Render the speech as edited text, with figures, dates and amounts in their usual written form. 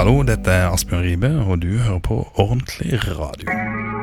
Hallo, dette er Asbjørn Ribe, og du hører på Ordentlig Radio.